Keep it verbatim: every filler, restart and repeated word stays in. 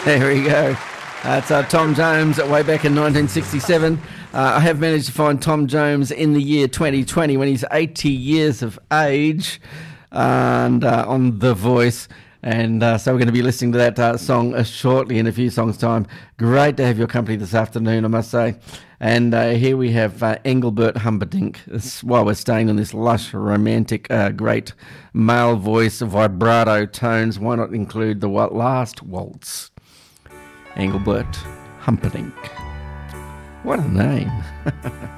There we go. That's uh, Tom Jones way back in nineteen sixty-seven. Uh, I have managed to find Tom Jones in the year twenty twenty when he's eighty years of age and uh, on The Voice. And uh, so we're going to be listening to that uh, song uh, shortly in a few songs' time. Great to have your company this afternoon, I must say. And uh, here we have uh, Engelbert Humperdinck. This, while we're staying on this lush, romantic, uh, great male voice, vibrato tones, why not include the wa- last waltz? Engelbert Humperdinck. What a name.